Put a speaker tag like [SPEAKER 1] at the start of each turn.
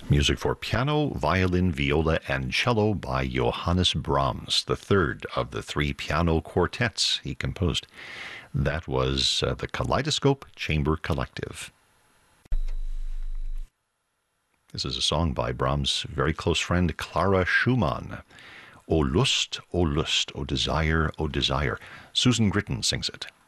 [SPEAKER 1] Music for piano, violin, viola, and cello by Johannes Brahms, the third of the three piano quartets he composed. That was the Kaleidoscope Chamber Collective. This is a song by Brahms' very close friend Clara Schumann. O Lust, O Lust, O Desire, O Desire. Susan Gritton sings it.